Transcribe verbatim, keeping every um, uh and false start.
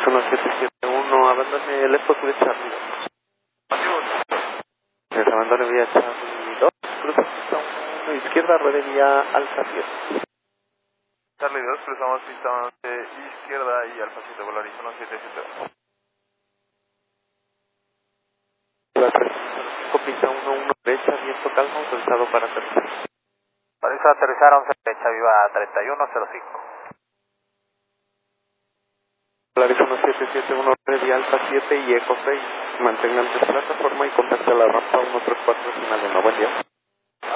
Polaris uno siete siete uno, abandone el Expo de Charlie. Les abandone vía Charlie dos, cruza pista uno, izquierda, ruede vía Alfa siete. Charlie dos, cruzamos pista once, izquierda y Alfa siete, Polaris uno siete siete uno. La trescientos cinco, pista uno uno, derecha, viento calmo, autorizado para aterrizar. Autoriza aterrizar once derecha, viva treinta y uno cero cinco. Polaris uno siete siete uno, ready Alfa siete y Eco seis. Mantengan su plataforma y contacte a la rampa uno tres cuatro final uno. Buen día.